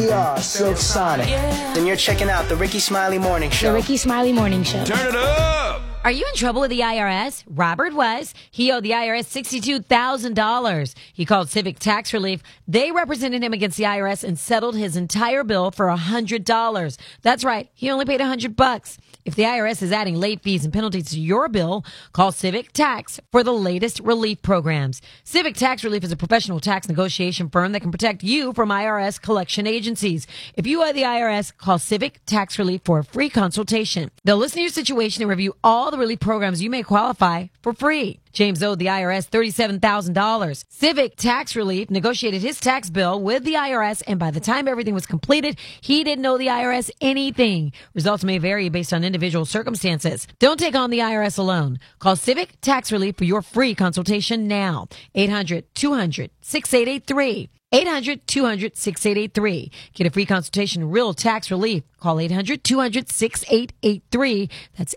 We are Silk Sonic. Then you're checking out the Ricky Smiley Morning Show. The Ricky Smiley Morning Show. Turn it up! Are you in trouble with the IRS? Robert was. He owed the IRS $62,000. He called Civic Tax Relief. They represented him against the IRS and settled his entire bill for $100. That's right. He only paid $100. If the IRS is adding late fees and penalties to your bill, call Civic Tax for the latest relief programs. Civic Tax Relief is a professional tax negotiation firm that can protect you from IRS collection agencies. If you owe the IRS, call Civic Tax Relief for a free consultation. They'll listen to your situation and review all the relief programs you may qualify for free. James owed the IRS $37,000. Civic Tax Relief negotiated his tax bill with the IRS, and by the time everything was completed, he didn't owe the IRS anything. Results may vary based on individual circumstances. Don't take on the IRS alone. Call Civic Tax Relief for your free consultation now. 800-200-6883. 800-200-6883. Get a free consultation, real tax relief. Call 800-200-6883. That's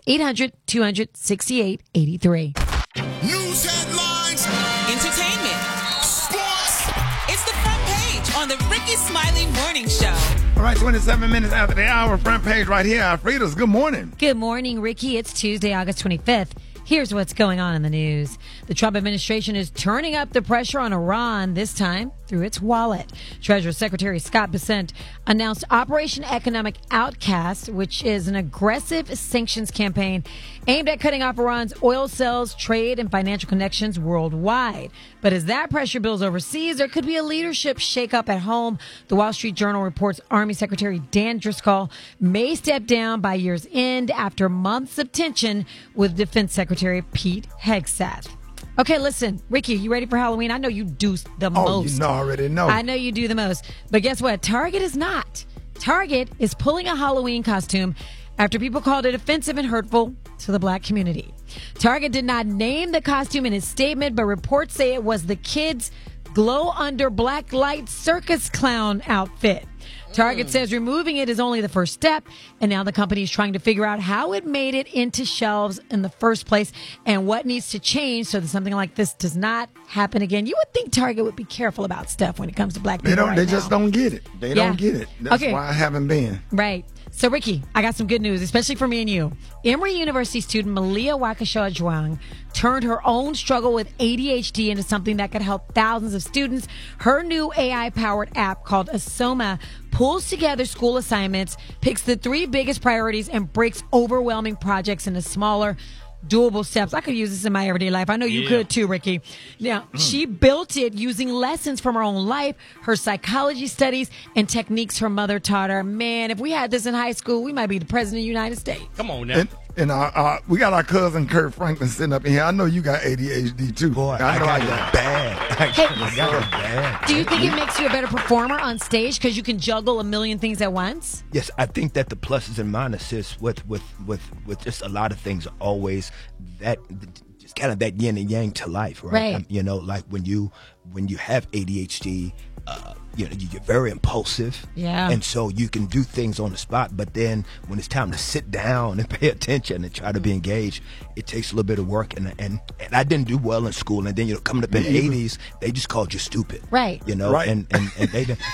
800-200-6883. News headlines, Entertainment. Sports. It's the front page on the Ricky Smiley Morning Show. All right, 27 minutes after the hour, front page right here. Alfreda's, good morning. Good morning, Ricky. It's Tuesday, August 25th. Here's what's going on in the news. The Trump administration is turning up the pressure on Iran, this time through its wallet. Treasury Secretary Scott Bessent announced Operation Economic Outcast, which is an aggressive sanctions campaign aimed at cutting off Iran's oil sales, trade, and financial connections worldwide. But as that pressure builds overseas, there could be a leadership shakeup at home. The Wall Street Journal reports Army Secretary Dan Driscoll may step down by year's end after months of tension with Defense Secretary Pete Hegseth. Okay, listen, Ricky, you ready for Halloween? I know you do the most. You already know. I know you do the most. But guess what? Target is not. Target is pulling a Halloween costume after people called it offensive and hurtful to the black community. Target did not name the costume in its statement, but reports say it was the kids' glow-under black light circus clown outfit. Target says removing it is only the first step, and now the company is trying to figure out how it made it into shelves in the first place and what needs to change so that something like this does not happen again. You would think Target would be careful about stuff when it comes to black people. They just don't get it. They don't get it. That's why I haven't been. Right. So, Ricky, I got some good news, especially for me and you. Emory University student Malia Wakashaw-Juang turned her own struggle with ADHD into something that could help thousands of students. Her new AI-powered app called Asoma pulls together school assignments, picks the 3 biggest priorities, and breaks overwhelming projects into smaller, doable steps. I could use this in my everyday life. I know you could too, Ricky. Now, she built it using lessons from her own life, her psychology studies, and techniques her mother taught her. Man, if we had this in high school, we might be the president of the United States. Come on now. And we got our cousin Kurt Franklin sitting up in here. I know you got ADHD too. Boy, I got it bad. I got it bad. Do you think it makes you a better performer on stage because you can juggle a million things at once? Yes, I think that the pluses and minuses with just a lot of things are always that just kind of that yin and yang to life, right? You know, like when you have ADHD, you know, you're very impulsive, and so you can do things on the spot. But then when it's time to sit down and pay attention and try to be engaged, it takes a little bit of work. And I didn't do well in school. And then coming up in the 80s, they just called you stupid, right? You know, and they didn't.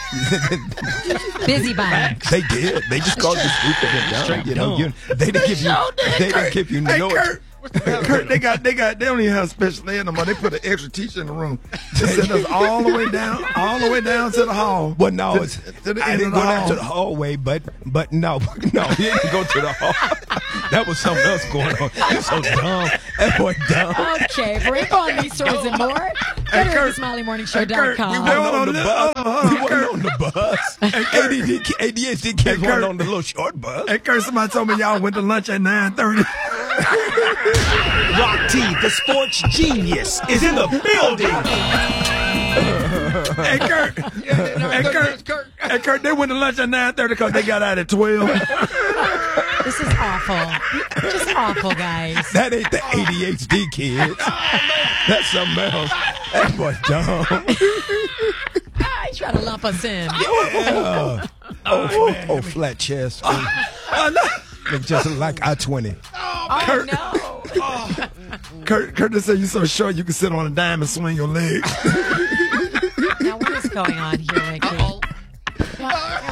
Busybody. They did. They just called you stupid and dumb. You know, they didn't give you. They didn't give you no. Kurt, they don't even have special ed no more. They put an extra teacher in the room to send us all the way down to the hall. Well, no, to the I end didn't of the go down hall. to the hallway, but no, he didn't go to the hall. That was something else going on. He's so dumb. That boy dumb. Okay, for info on these stories and more, go to SmileyMorningShow.com. We weren't on the bus. We weren't on the bus. ADHD kids weren't on the little short bus. Hey, Kurt, somebody told me y'all went to lunch at 9:30. Rock T, the sports genius, is in the building. Hey, Kurt. Hey, Kurt, they went to lunch at 9:30 because they got out at 12. This is awful. Just awful, guys. That ain't the ADHD kids. That's something else. That boy dumb. He tried to lump us in. Yeah. Oh, flat chest. Look just like I-20. Oh, no. Kurt just said you're so short you can sit on a dime and swing your legs. Now, what is going on here, Ricky?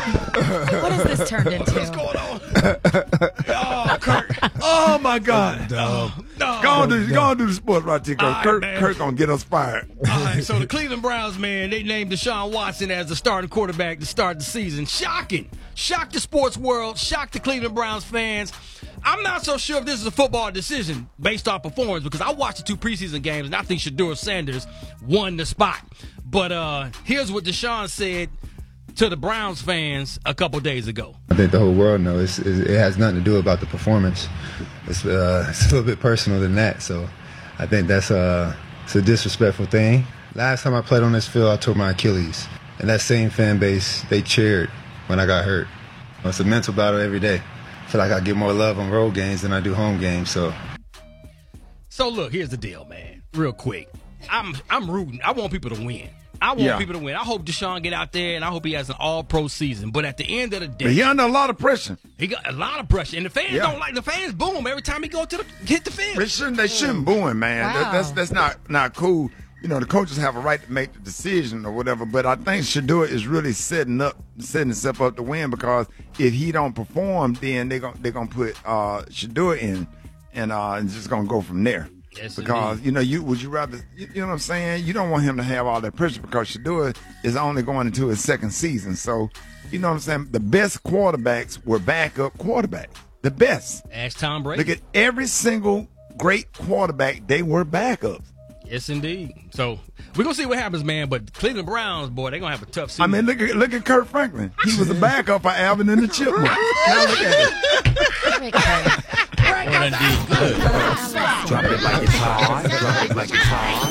What has this turned into? What's going on? Oh, Kirk. Oh my God. No. Go on do the sports right there, Kirk. Kirk gonna get us fired. All right, so the Cleveland Browns, man, they named Deshaun Watson as the starting quarterback to start the season. Shocking. Shocked the sports world. Shocked the Cleveland Browns fans. I'm not so sure if this is a football decision based off performance because I watched the 2 preseason games and I think Shedeur Sanders won the spot. But here's what Deshaun said to the Browns fans a couple days ago. I think the whole world knows it has nothing to do about the performance. It's a little bit personal than that. So I think it's a disrespectful thing. Last time I played on this field, I tore my Achilles. And that same fan base, they cheered when I got hurt. It's a mental battle every day. I feel like I get more love on road games than I do home games. So look, here's the deal, man. Real quick. I'm rooting. I want people to win. I want people to win. I hope Deshaun get out there, and I hope he has an all-pro season. But at the end of the day, but he under a lot of pressure. He got a lot of pressure, and the fans don't like the fans. Boo him every time he go to hit the field. They shouldn't boo him, man. Wow. That's not cool. You know, the coaches have a right to make the decision or whatever. But I think Shedeur is really setting himself up to win because if he don't perform, then they're gonna put Shedeur in, and it's just gonna go from there. Yes, because would you rather you know what I'm saying? You don't want him to have all that pressure because Shedeur is only going into his 2nd season. So you know what I'm saying? The best quarterbacks were backup quarterbacks. The best. Ask Tom Brady. Look at every single great quarterback; they were backups. Yes, indeed. So we're gonna see what happens, man. But Cleveland Browns, boy, they're gonna have a tough season. I mean, look at Kurt Franklin. He was a backup for Alvin and the Chipmunks. Now look at it. Well, indeed, good. Drop it like it's hot. Drop it like it's hot.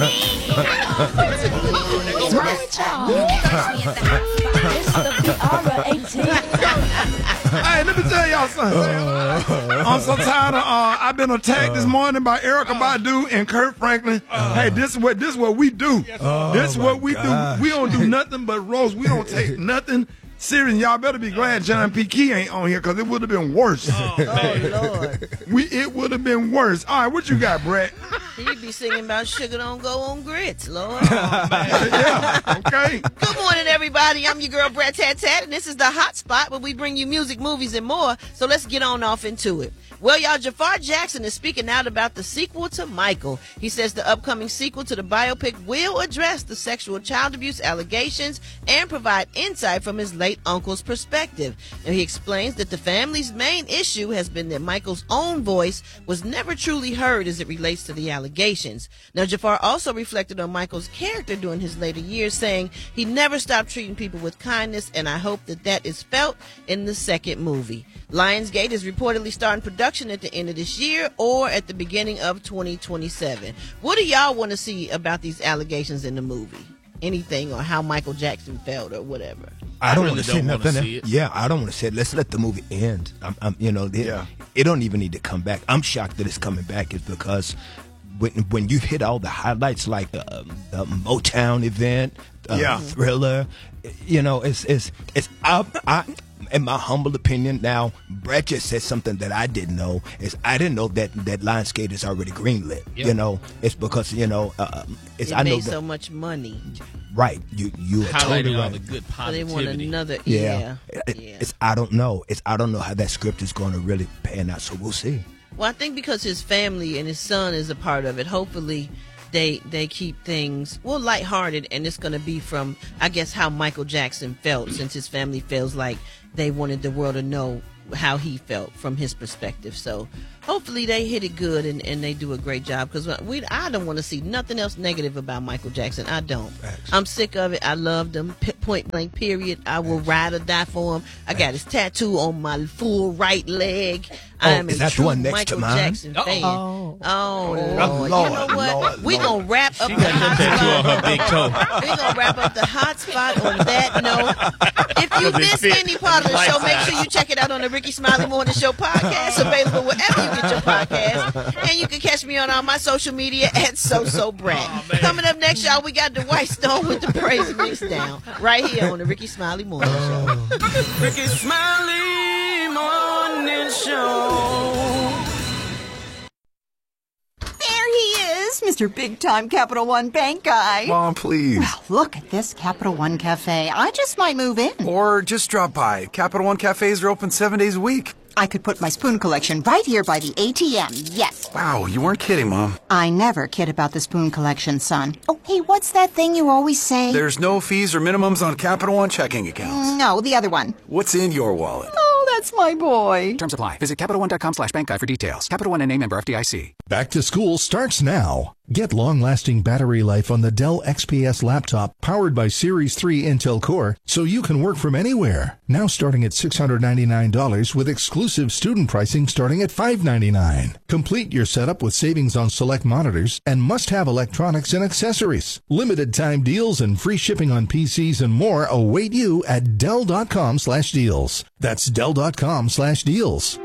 Hey, let me tell y'all something. I'm so tired of I've been attacked this morning by Erykah Badu and Kurt Franklin. Hey, this is what we do. This is what we do. We don't do nothing but roast. We don't take nothing serious. Y'all better be glad John P. Key ain't on here because it would have been worse. Oh, Lord. It would have been worse. All right, what you got, Brett? He'd be singing about sugar don't go on grits, Lord. Yeah, okay. Good morning, everybody. I'm your girl, Brett Tat Tat, and this is the Hot Spot where we bring you music, movies, and more. So let's get on off into it. Well, y'all, Jafar Jackson is speaking out about the sequel to Michael. He says the upcoming sequel to the biopic will address the sexual child abuse allegations and provide insight from his late uncle's perspective. And he explains that the family's main issue has been that Michael's own voice was never truly heard as it relates to the allegations. Now, Jafar also reflected on Michael's character during his later years, saying he never stopped treating people with kindness, and I hope that is felt in the second movie. Lionsgate is reportedly starting production at the end of this year or at the beginning of 2027. What do y'all want to see about these allegations in the movie? Anything or how Michael Jackson felt or whatever? I don't really want to say don't wanna nothing. see it. Yeah, I don't want to say it. Let's let the movie end. It don't even need to come back. I'm shocked that it's coming back is because when you hit all the highlights like the Motown event, Thriller, in my humble opinion, now Brett just said something that I didn't know. I didn't know that Lionsgate is already greenlit. Yep. It's because it I know made that, so much money. Right, you are totally all right. the good So they positivity. want another. Yeah. I don't know. I don't know how that script is going to really pan out. So we'll see. Well, I think because his family and his son is a part of it, hopefully they keep things lighthearted, and it's going to be from, I guess, how Michael Jackson felt, since his family feels like they wanted the world to know how he felt from his perspective. So hopefully they hit it good and they do a great job, because I don't want to see nothing else negative about Michael Jackson. I don't. Thanks. I'm sick of it. I loved him, point blank period. I will ride or die for him. I got his tattoo on my full right leg. I am is a that the true one next Michael to mine? Jackson fan. Oh. Lord. You Lord, know what? Lord, We Lord. gonna wrap up She the got your tattoo on her hot big toe. spot. We gonna wrap up the hot spot on that note. If you missed any part of the show, make sure you check it out on the Ricky Smiley Morning Show podcast, available wherever you get your podcast. And you can catch me on all my social media at SoSoBrat. Coming up next, y'all, we got Dwight Stone with the praise mix down right here on the Ricky Smiley Morning Show. Ricky Smiley Morning Show. There he is, Mr. Big-Time Capital One Bank guy. Mom, please. Well, look at this Capital One Cafe. I just might move in. Or just drop by. Capital One cafes are open 7 days a week. I could put my spoon collection right here by the ATM. Yes. Wow, you weren't kidding, Mom. I never kid about the spoon collection, son. Oh, hey, what's that thing you always say? There's no fees or minimums on Capital One checking accounts. No, the other one. What's in your wallet? Oh, that's my boy. Terms apply. Visit CapitalOne.com/bank guide for details. Capital One and member FDIC. Back to school starts now. Get long-lasting battery life on the Dell XPS laptop powered by Series 3 Intel Core so you can work from anywhere. Now starting at $699 with exclusive student pricing starting at $599. Complete your setup with savings on select monitors and must-have electronics and accessories. Limited time deals and free shipping on PCs and more await you at Dell.com/deals. That's Dell.com/deals.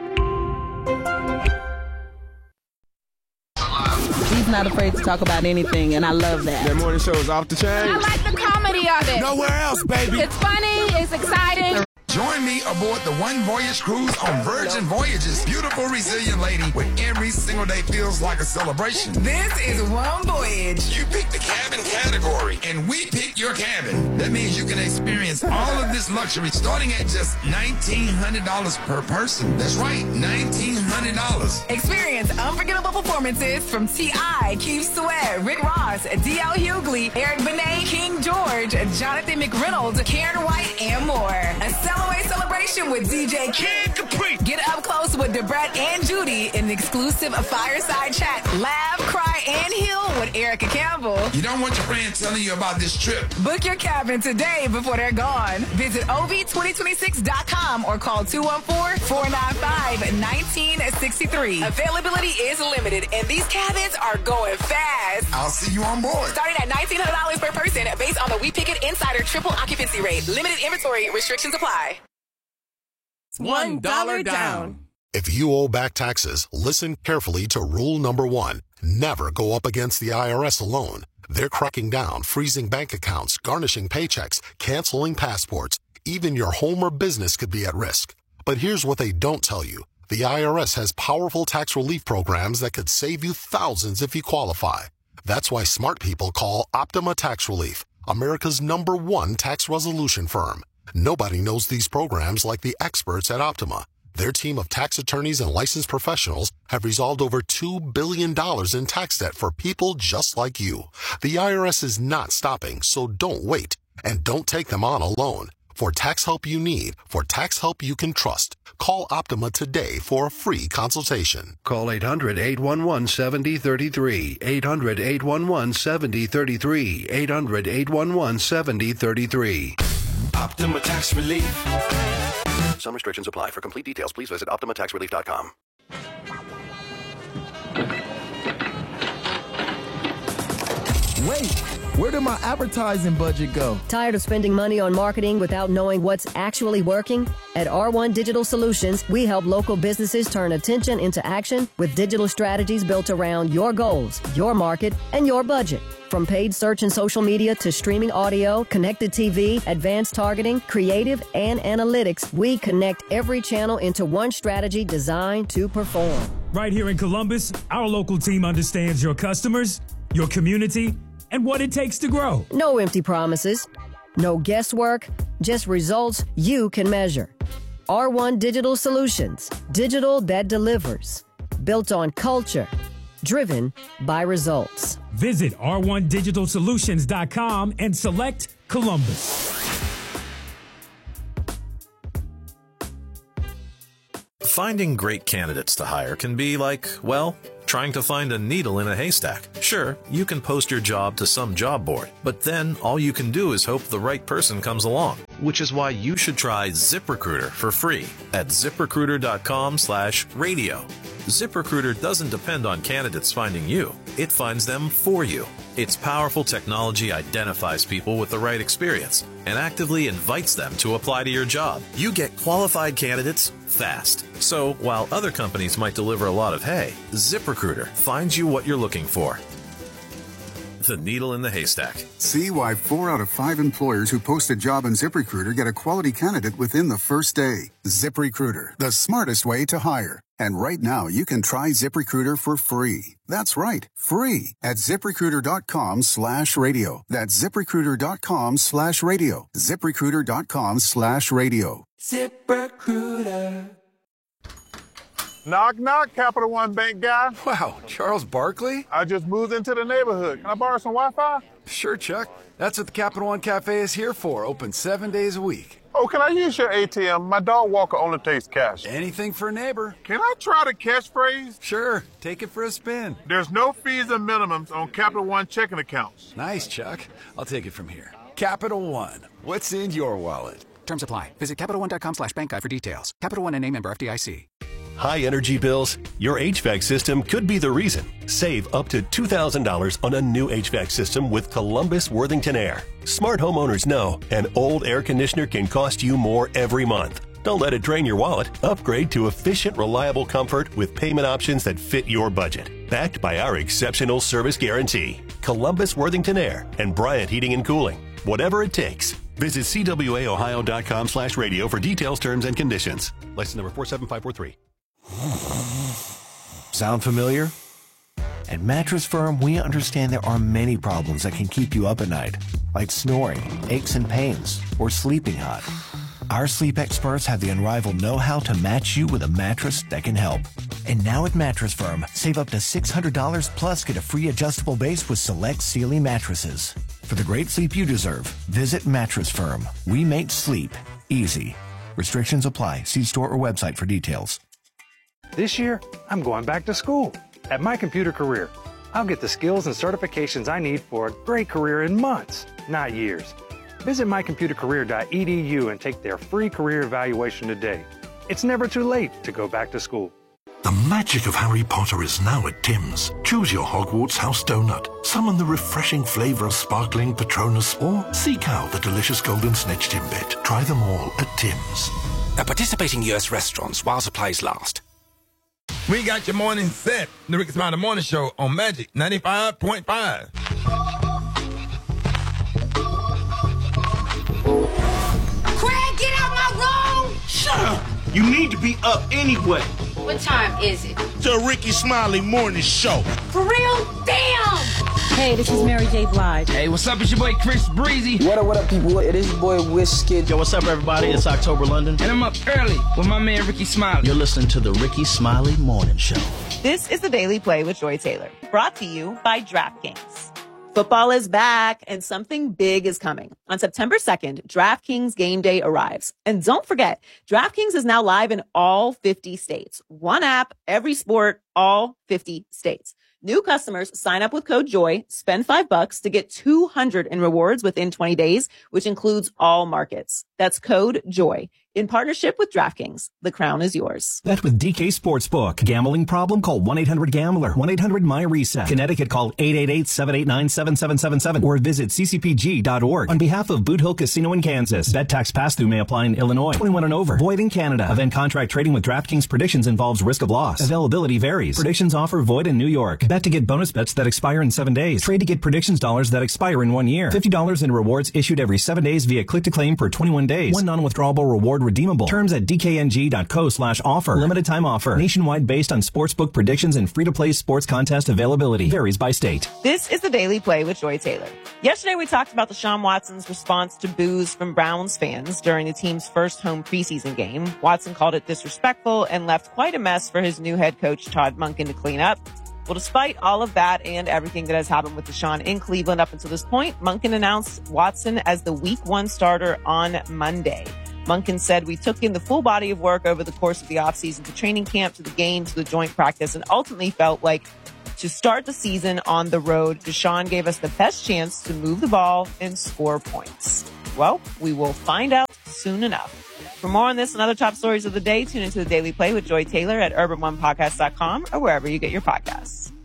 He's not afraid to talk about anything, and I love that. That morning show is off the chain. I like the comedy of it. Nowhere else, baby. It's funny. It's exciting. Join me aboard the One Voyage Cruise on Virgin Voyages. Beautiful, resilient lady where every single day feels like a celebration. This is One Voyage. You pick the cabin category, and we pick your cabin. That means you can experience all of this luxury starting at just $1,900 per person. That's right, $1,900. Experience unforgettable performances from T.I., Keith Sweat, Rick Ross, D.L. Hughley, Eric Benet, King George, Jonathan McReynolds, Karen White, and more. A Cellaway celebration with DJ Kid Capri. Get up close with Debret and Judy in an exclusive fireside chat. Laugh, cry, and heal with Erica Campbell. You don't want your friend telling you about this trip. Book your cabin today before they're gone. Visit OV2026.com or call 214-495-1963. Availability is limited, and these cabins are going fast. I'll see you on board. Starting at $1,900 per person based on the We Pick It Insider triple occupancy rate. Limited inventory restrictions apply. $1 down. If you owe back taxes, listen carefully to rule number 1. Never go up against the IRS alone. They're cracking down, freezing bank accounts, garnishing paychecks, canceling passports. Even your home or business could be at risk. But here's what they don't tell you. The IRS has powerful tax relief programs that could save you thousands if you qualify. That's why smart people call Optima Tax Relief, America's #1 tax resolution firm. Nobody knows these programs like the experts at Optima. Their team of tax attorneys and licensed professionals have resolved over $2 billion in tax debt for people just like you. The IRS is not stopping, so don't wait. And don't take them on alone. For tax help you need, for tax help you can trust, call Optima today for a free consultation. Call 800-811-7033. 800-811-7033. 800-811-7033. Optima Tax Relief. Some restrictions apply. For complete details, please visit OptimaTaxRelief.com. Wait, where did my advertising budget go? Tired of spending money on marketing without knowing what's actually working? At R1 Digital Solutions, we help local businesses turn attention into action with digital strategies built around your goals, your market, and your budget. From paid search and social media to streaming audio, connected TV, advanced targeting, creative, and analytics, we connect every channel into one strategy designed to perform. Right here in Columbus, our local team understands your customers, your community, and what it takes to grow. No empty promises, no guesswork, just results you can measure. R1 Digital Solutions, digital that delivers. Built on culture, driven by results. Visit r1digitalsolutions.com and select Columbus. Finding great candidates to hire can be like, well, trying to find a needle in a haystack. Sure, you can post your job to some job board, but then all you can do is hope the right person comes along. Which is why you should try ZipRecruiter for free at ZipRecruiter.com/radio. ZipRecruiter doesn't depend on candidates finding you. It finds them for you. Its powerful technology identifies people with the right experience and actively invites them to apply to your job. You get qualified candidates fast. So while other companies might deliver a lot of hay, ZipRecruiter finds you what you're looking for. The needle in the haystack. See why 4 out of 5 employers who post a job on ZipRecruiter get a quality candidate within the first day. ZipRecruiter, the smartest way to hire. And right now, you can try ZipRecruiter for free. That's right, free at ZipRecruiter.com/radio. That's ZipRecruiter.com/radio. ZipRecruiter.com/radio. ZipRecruiter. Knock, knock, Capital One Bank guy. Wow, Charles Barkley? I just moved into the neighborhood. Can I borrow some Wi-Fi? Sure, Chuck. That's what the Capital One Cafe is here for. Open 7 days a week. Oh, can I use your ATM? My dog walker only takes cash. Anything for a neighbor. Can I try the catchphrase? Sure. Take it for a spin. There's no fees and minimums on Capital One checking accounts. Nice, Chuck. I'll take it from here. Capital One. What's in your wallet? Terms apply. Visit CapitalOne.com/bankguide for details. Capital One NA, member FDIC. High energy bills? Your HVAC system could be the reason. Save up to $2,000 on a new HVAC system with Columbus Worthington Air. Smart homeowners know an old air conditioner can cost you more every month. Don't let it drain your wallet. Upgrade to efficient, reliable comfort with payment options that fit your budget. Backed by our exceptional service guarantee. Columbus Worthington Air and Bryant Heating and Cooling. Whatever it takes. Visit CWAOhio.com/radio for details, terms, and conditions. License number 47543. Sound familiar? At Mattress Firm, we understand there are many problems that can keep you up at night, like snoring, aches and pains, or sleeping hot. Our sleep experts have the unrivaled know-how to match you with a mattress that can help. And now at Mattress Firm, save up to $600 plus get a free adjustable base with select Sealy mattresses. For the great sleep you deserve, visit Mattress Firm. We make sleep easy. Restrictions apply. See store or website for details. This year, I'm going back to school. At My Computer Career, I'll get the skills and certifications I need for a great career in months, not years. Visit mycomputercareer.edu and take their free career evaluation today. It's never too late to go back to school. The magic of Harry Potter is now at Tim's. Choose your Hogwarts house donut, summon the refreshing flavor of sparkling Patronus, or seek out the delicious golden snitch Timbit. Try them all at Tim's. At participating U.S. restaurants while supplies last. We got your morning set. The Ricky Smiley Morning Show on Magic 95.5. Craig, get out my room! Shut up! You need to be up anyway. What time is it? The Ricky Smiley Morning Show. For real? Damn! Hey, this is Mary J. Blige. Hey, what's up? It's your boy Chris Breezy. What up, people? It is your boy Wizkid. Yo, what's up, everybody? It's October London. And I'm up early with my man Ricky Smiley. You're listening to the Ricky Smiley Morning Show. This is the Daily Play with Joy Taylor, brought to you by DraftKings. Football is back, and something big is coming. On September 2nd, DraftKings Game Day arrives. And don't forget, DraftKings is now live in all 50 states. One app, every sport, all 50 states. New customers sign up with code JOY, spend $5 to get $200 in rewards within 20 days, which includes all markets. That's code JOY. In partnership with DraftKings, the crown is yours. Bet with DK Sportsbook. Gambling problem? Call 1-800-GAMBLER. 1-800-MY-RESET. Connecticut, call 888-789-7777 or visit ccpg.org. On behalf of Boot Hill Casino in Kansas, bet tax pass-through may apply in Illinois. 21 and over. Void in Canada. Event contract trading with DraftKings predictions involves risk of loss. Availability varies. Predictions offer void in New York. Bet to get bonus bets that expire in 7 days. Trade to get predictions dollars that expire in 1 year. $50 in rewards issued every 7 days via click-to-claim for 21 days. One non-withdrawable reward redeemable. Terms at dkng.co/offer. Limited time offer. Nationwide based on sportsbook predictions and free-to-play sports contest availability. Varies by state. This is the Daily Play with Joy Taylor. Yesterday, we talked about Deshaun Watson's response to boos from Browns fans during the team's first home preseason game. Watson called it disrespectful and left quite a mess for his new head coach, Todd Monken, to clean up. Well, despite all of that and everything that has happened with Deshaun in Cleveland up until this point, Monken announced Watson as the Week 1 starter on Monday. Monken said, "We took in the full body of work over the course of the offseason, to training camp, to the game, to the joint practice, and ultimately felt like to start the season on the road, Deshaun gave us the best chance to move the ball and score points." Well, we will find out soon enough. For more on this and other top stories of the day, tune into the Daily Play with Joy Taylor at urban1podcast.com or wherever you get your podcasts.